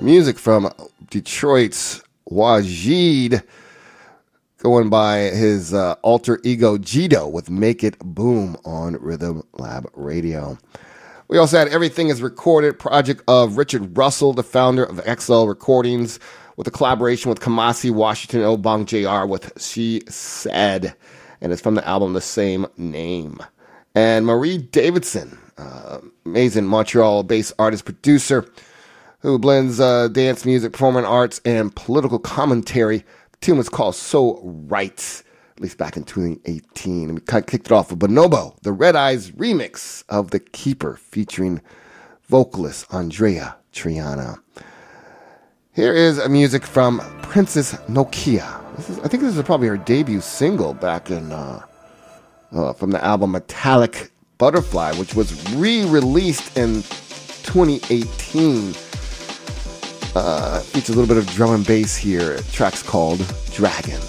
Music from Detroit's Wajid, going by his alter ego Jito with Make It Boom on Rhythm Lab Radio. We also had Everything Is Recorded, project of Richard Russell, the founder of XL Recordings, with a collaboration with Kamasi Washington Obong Jr. with She Said, and it's from the album the same name. And Marie Davidson, amazing Montreal-based artist-producer who blends dance music, performing arts, and political commentary. The tune was called So Right, at least back in 2018. And we kicked it off with Bonobo, the Red Eyes remix of The Keeper, featuring vocalist Andrea Triana. Here is music from Princess Nokia. I think this is probably her debut single back in from the album Metallic Butterfly, which was re-released in 2018. Features a little bit of drum and bass here. The track's called Dragon.